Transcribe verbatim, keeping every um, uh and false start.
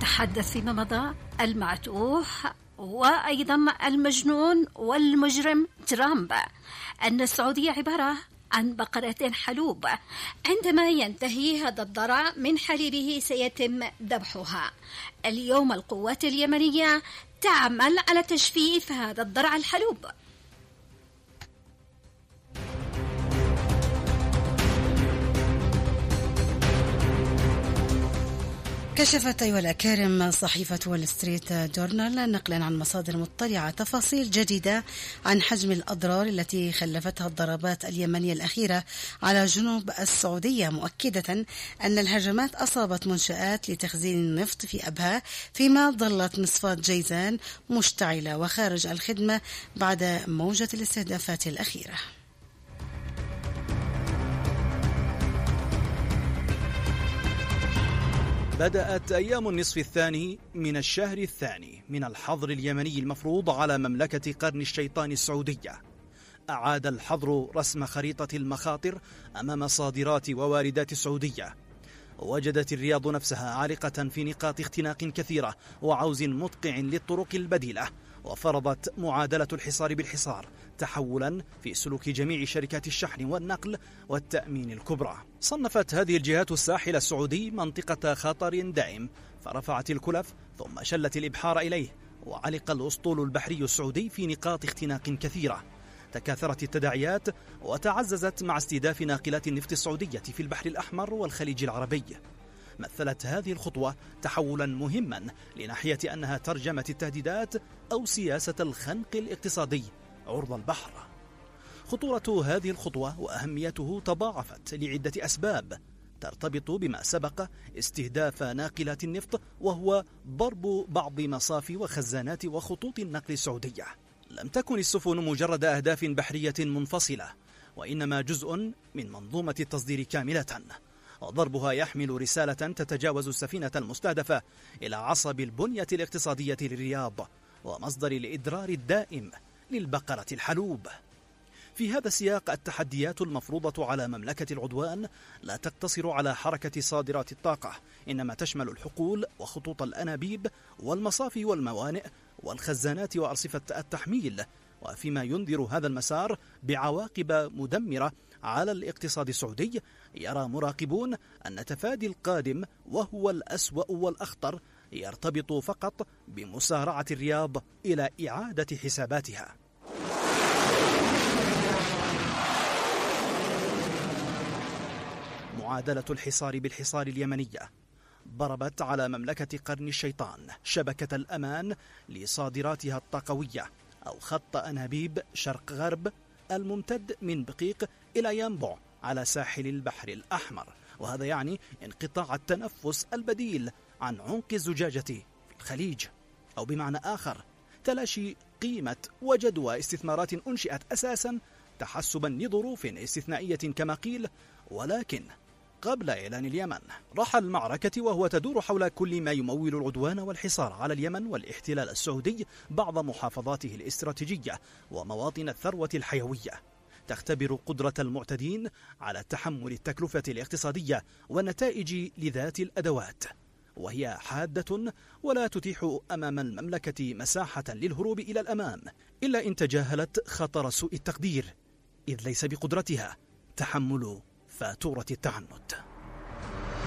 تحدث فيما مضى المعتوه وأيضا المجنون والمجرم ترامب أن السعودية عبارة عن بقرة حلوب، عندما ينتهي هذا الضرع من حليبه سيتم ذبحها. اليوم القوات اليمنية تعمل على تجفيف هذا الضرع الحلوب. كشفت أيها الأكارم صحيفة وول ستريت جورنال نقلا عن مصادر مطلعة تفاصيل جديدة عن حجم الأضرار التي خلفتها الضربات اليمنية الأخيرة على جنوب السعودية، مؤكدة أن الهجمات أصابت منشآت لتخزين النفط في أبها، فيما ظلت مصفاة جيزان مشتعلة وخارج الخدمة بعد موجة الاستهدافات الأخيرة. بدأت أيام النصف الثاني من الشهر الثاني من الحظر اليمني المفروض على مملكة قرن الشيطان السعودية. أعاد الحظر رسم خريطة المخاطر أمام صادرات وواردات السعودية. وجدت الرياض نفسها عالقة في نقاط اختناق كثيرة وعوز مدقع للطرق البديلة، وفرضت معادلة الحصار بالحصار تحولا في سلوك جميع شركات الشحن والنقل والتأمين الكبرى. صنفت هذه الجهات الساحل السعودي منطقة خطر دائم، فرفعت الكلف ثم شلت الإبحار إليه، وعلق الأسطول البحري السعودي في نقاط اختناق كثيرة. تكاثرت التداعيات وتعززت مع استهداف ناقلات النفط السعودية في البحر الأحمر والخليج العربي. مثلت هذه الخطوة تحولا مهما لناحية أنها ترجمت التهديدات أو سياسة الخنق الاقتصادي عرض البحر. خطورة هذه الخطوة وأهميته تضاعفت لعدة أسباب ترتبط بما سبق استهداف ناقلات النفط، وهو ضرب بعض مصافي وخزانات وخطوط النقل السعودية. لم تكن السفن مجرد أهداف بحرية منفصلة، وإنما جزء من منظومة التصدير كاملة، وضربها يحمل رسالة تتجاوز السفينة المستهدفة إلى عصب البنية الاقتصادية للرياض ومصدر الإدرار الدائم للبقرة الحلوب. في هذا السياق التحديات المفروضة على مملكة العدوان لا تقتصر على حركة صادرات الطاقة، إنما تشمل الحقول وخطوط الأنابيب والمصافي والموانئ والخزانات وأرصفة التحميل، وفيما ينذر هذا المسار بعواقب مدمرة على الاقتصاد السعودي، يرى مراقبون أن تفادي القادم وهو الأسوأ والأخطر يرتبط فقط بمسارعة الرياض إلى إعادة حساباتها. معادلة الحصار بالحصار اليمنية ضربت على مملكة قرن الشيطان شبكة الأمان لصادراتها الطاقوية، أو خط أنابيب شرق غرب الممتد من بقيق إلى ينبع على ساحل البحر الأحمر، وهذا يعني انقطاع التنفس البديل عن عمق الزجاجة في الخليج، أو بمعنى آخر تلاشي قيمة وجدوى استثمارات أنشئت أساسا تحسبا لظروف استثنائية كما قيل، ولكن قبل إعلان اليمن رحى المعركة وهو تدور حول كل ما يمول العدوان والحصار على اليمن والاحتلال السعودي بعض محافظاته الاستراتيجية ومواطن الثروة الحيوية، تختبر قدرة المعتدين على تحمل التكلفة الاقتصادية والنتائج لذات الأدوات، وهي حادة ولا تتيح أمام المملكة مساحة للهروب إلى الأمام إلا إن تجاهلت خطر سوء التقدير، إذ ليس بقدرتها تحمل فاتورة التعنت.